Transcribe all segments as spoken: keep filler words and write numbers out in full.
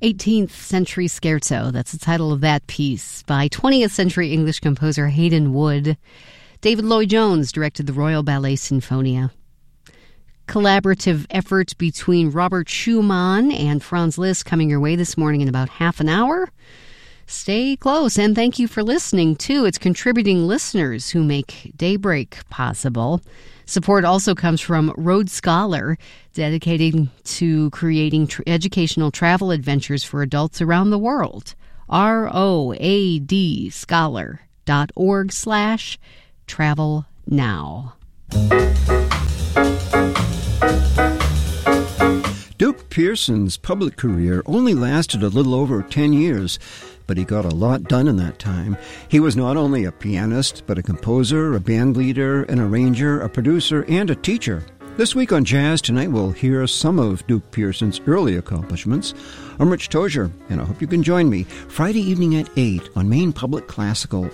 eighteenth Century Scherzo. That's the title of that piece by twentieth century English composer Hayden Wood. David Lloyd-Jones directed the Royal Ballet Sinfonia. Collaborative effort between Robert Schumann and Franz Liszt coming your way this morning in about half an hour. Stay close, and thank you for listening, too. It's contributing listeners who make Daybreak possible. Support also comes from Road Scholar, dedicating to creating tr- educational travel adventures for adults around the world. R O A D scholar dot org slash travel now. Duke Pearson's public career only lasted a little over ten years, but he got a lot done in that time. He was not only a pianist, but a composer, a band leader, an arranger, a producer, and a teacher. This week on Jazz Tonight, we'll hear some of Duke Pearson's early accomplishments. I'm Rich Tozier, and I hope you can join me Friday evening at eight on Maine Public Classical.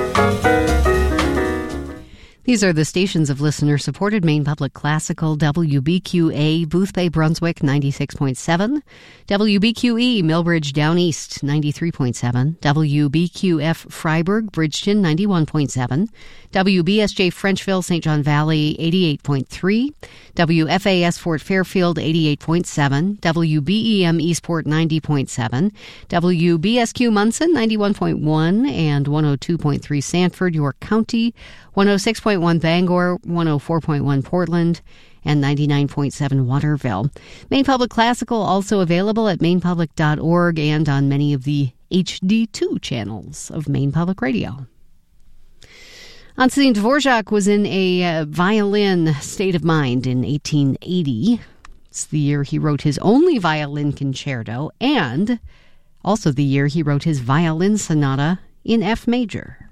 These are the stations of listener-supported Maine Public Classical, W B Q A, Boothbay, Brunswick, ninety-six point seven, W B Q E, Millbridge, Down East, ninety-three point seven, W B Q F, Freiburg, Bridgeton, ninety-one point seven, W B S J, Frenchville, Saint John Valley, eighty-eight point three, W F A S, Fort Fairfield, eighty-eight point seven, W B E M, Eastport, ninety point seven, W B S Q, Munson, ninety-one point one, and one oh two point three, Sanford, York County, one oh six point one Bangor, one oh four point one Portland, and ninety-nine point seven Waterville. Maine Public Classical also available at maine public dot org and on many of the H D two channels of Maine Public Radio. Antonin Dvorak was in a uh, violin state of mind in eighteen eighty. It's the year he wrote his only violin concerto, and also the year he wrote his violin sonata in F major.